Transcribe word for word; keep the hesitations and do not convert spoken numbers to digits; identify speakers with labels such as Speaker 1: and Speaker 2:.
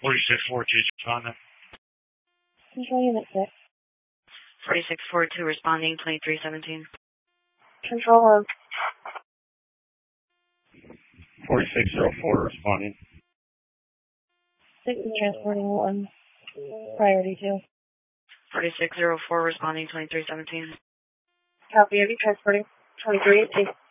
Speaker 1: forty-six four two responding.
Speaker 2: Control Unit six.
Speaker 3: forty-six four two responding, twenty-three seventeen.
Speaker 2: Control one.
Speaker 1: forty-six oh four responding.
Speaker 2: six is transporting one. Priority two.
Speaker 3: forty-six oh four responding, twenty-three seventeen.
Speaker 2: Copy, are you transporting? twenty-three eighteen.